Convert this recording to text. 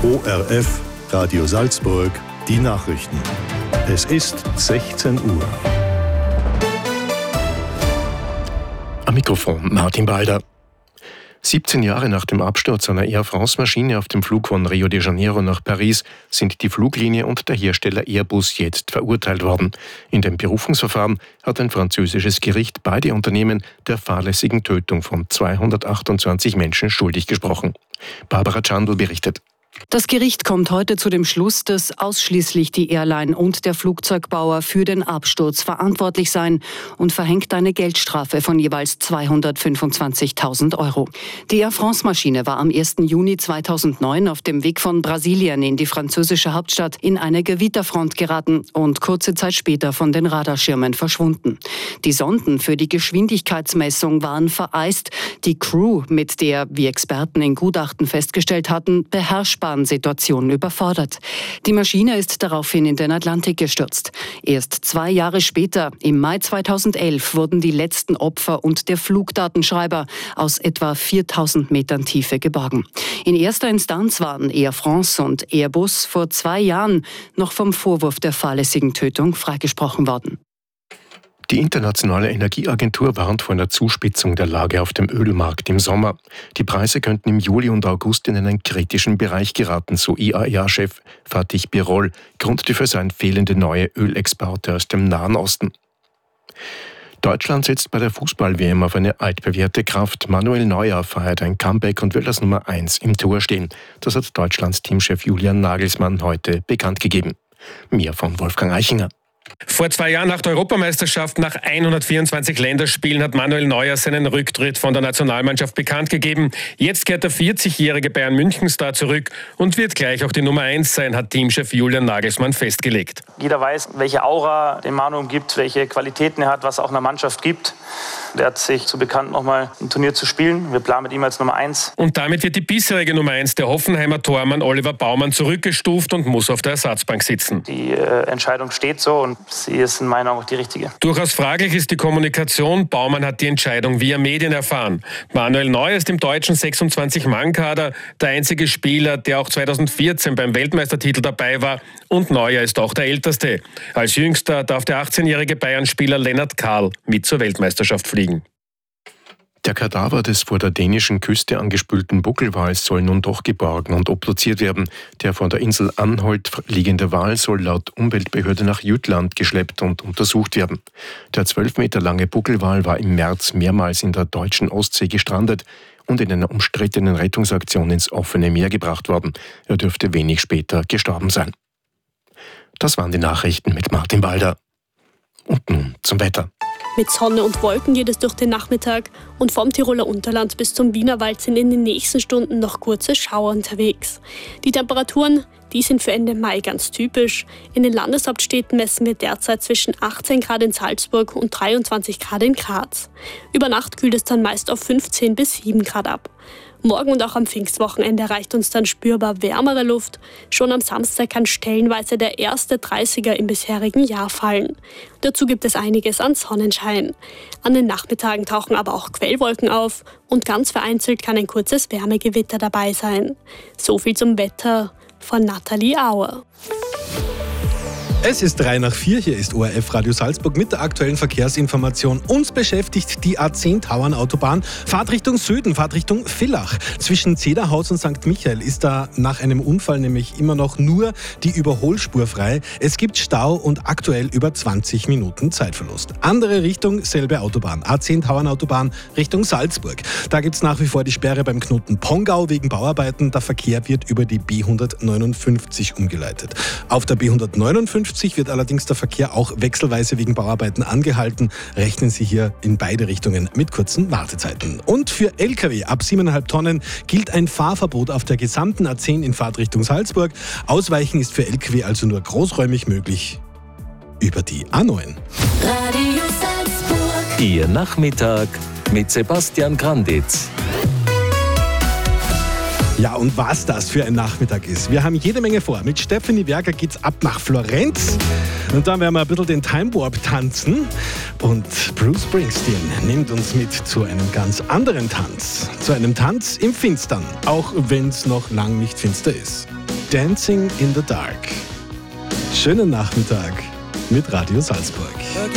ORF Radio Salzburg, die Nachrichten. Es ist 16 Uhr. Am Mikrofon Martin Balder. 17 Jahre nach dem Absturz einer Air France-Maschine auf dem Flug von Rio de Janeiro nach Paris sind die Fluglinie und der Hersteller Airbus jetzt verurteilt worden. In dem Berufungsverfahren hat ein französisches Gericht beide Unternehmen der fahrlässigen Tötung von 228 Menschen schuldig gesprochen. Barbara Chandl berichtet. Das Gericht kommt heute zu dem Schluss, dass ausschließlich die Airline und der Flugzeugbauer für den Absturz verantwortlich seien und verhängt eine Geldstrafe von jeweils 225.000 €. Die Air France-Maschine war am 1. Juni 2009 auf dem Weg von Brasilien in die französische Hauptstadt in eine Gewitterfront geraten und kurze Zeit später von den Radarschirmen verschwunden. Die Sonden für die Geschwindigkeitsmessung waren vereist. Die Crew, mit der, wie Experten in Gutachten festgestellt hatten, beherrschbaren Situationen überfordert. Die Maschine ist daraufhin in den Atlantik gestürzt. Erst 2 Jahre später, im Mai 2011, wurden die letzten Opfer und der Flugdatenschreiber aus etwa 4000 Metern Tiefe geborgen. In erster Instanz waren Air France und Airbus vor 2 Jahren noch vom Vorwurf der fahrlässigen Tötung freigesprochen worden. Die Internationale Energieagentur warnt vor einer Zuspitzung der Lage auf dem Ölmarkt im Sommer. Die Preise könnten im Juli und August in einen kritischen Bereich geraten, so IAEA-Chef Fatih Birol. Grund dafür seien fehlende neue Ölexporte aus dem Nahen Osten. Deutschland setzt bei der Fußball-WM auf eine altbewährte Kraft. Manuel Neuer feiert ein Comeback und will als Nummer 1 im Tor stehen. Das hat Deutschlands Teamchef Julian Nagelsmann heute bekannt gegeben. Mehr von Wolfgang Eichinger. Vor 2 Jahren nach der Europameisterschaft, nach 124 Länderspielen, hat Manuel Neuer seinen Rücktritt von der Nationalmannschaft bekannt gegeben. Jetzt kehrt der 40-jährige Bayern-München-Star zurück und wird gleich auch die Nummer 1 sein, hat Teamchef Julian Nagelsmann festgelegt. Jeder weiß, welche Aura den Manu gibt, welche Qualitäten er hat, was auch einer Mannschaft gibt. Der hat sich zu bekannt, nochmal ein Turnier zu spielen. Wir planen mit ihm als Nummer 1. Und damit wird die bisherige Nummer 1, der Hoffenheimer Tormann Oliver Baumann, zurückgestuft und muss auf der Ersatzbank sitzen. Die Entscheidung steht so und sie ist in meiner Augen auch die richtige. Durchaus fraglich ist die Kommunikation. Baumann hat die Entscheidung via Medien erfahren. Manuel Neuer ist im deutschen 26-Mann-Kader der einzige Spieler, der auch 2014 beim Weltmeistertitel dabei war. Und Neuer ist auch der Älteste. Als jüngster darf der 18-jährige Bayern-Spieler Lennart Kahl mit zur Weltmeisterschaft fliegen. Der Kadaver des vor der dänischen Küste angespülten Buckelwals soll nun doch geborgen und obduziert werden. Der vor der Insel Anholt liegende Wal soll laut Umweltbehörde nach Jütland geschleppt und untersucht werden. Der 12 Meter lange Buckelwal war im März mehrmals in der deutschen Ostsee gestrandet und in einer umstrittenen Rettungsaktion ins offene Meer gebracht worden. Er dürfte wenig später gestorben sein. Das waren die Nachrichten mit Martin Balder. Und nun zum Wetter. Mit Sonne und Wolken geht es durch den Nachmittag und vom Tiroler Unterland bis zum Wienerwald sind in den nächsten Stunden noch kurze Schauer unterwegs. Die Temperaturen, die sind für Ende Mai ganz typisch. In den Landeshauptstädten messen wir derzeit zwischen 18 Grad in Salzburg und 23 Grad in Graz. Über Nacht kühlt es dann meist auf 15 bis 7 Grad ab. Morgen und auch am Pfingstwochenende erreicht uns dann spürbar wärmere Luft. Schon am Samstag kann stellenweise der erste 30er im bisherigen Jahr fallen. Dazu gibt es einiges an Sonnenschein. An den Nachmittagen tauchen aber auch Quellwolken auf und ganz vereinzelt kann ein kurzes Wärmegewitter dabei sein. So viel zum Wetter von Nathalie Auer. Es ist 3:04, hier ist ORF Radio Salzburg mit der aktuellen Verkehrsinformation. Uns beschäftigt die A10 Tauernautobahn. Fahrt Richtung Süden, Fahrt Richtung Villach. Zwischen Zederhaus und St. Michael ist da nach einem Unfall nämlich immer noch nur die Überholspur frei. Es gibt Stau und aktuell über 20 Minuten Zeitverlust. Andere Richtung, selbe Autobahn. A10 Tauernautobahn Richtung Salzburg. Da gibt es nach wie vor die Sperre beim Knoten Pongau wegen Bauarbeiten. Der Verkehr wird über die B159 umgeleitet. Auf der B159 wird allerdings der Verkehr auch wechselweise wegen Bauarbeiten angehalten. Rechnen Sie hier in beide Richtungen mit kurzen Wartezeiten. Und für Lkw ab 7,5 Tonnen gilt ein Fahrverbot auf der gesamten A10 in Fahrtrichtung Salzburg. Ausweichen ist für Lkw also nur großräumig möglich über die A9. Radio Salzburg. Ihr Nachmittag mit Sebastian Granditz. Ja, und was das für ein Nachmittag ist. Wir haben jede Menge vor. Mit Stefanie Werker geht's ab nach Florenz. Und dann werden wir ein bisschen den Time Warp tanzen. Und Bruce Springsteen nimmt uns mit zu einem ganz anderen Tanz. Zu einem Tanz im Finstern. Auch wenn es noch lang nicht finster ist. Dancing in the Dark. Schönen Nachmittag mit Radio Salzburg.